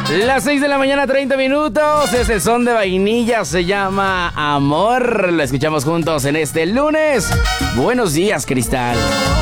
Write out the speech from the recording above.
Las 6 de la mañana, 30 minutos. Es el son de vainilla, se llama Amor. Lo escuchamos juntos en este lunes. Buenos días, Cristal.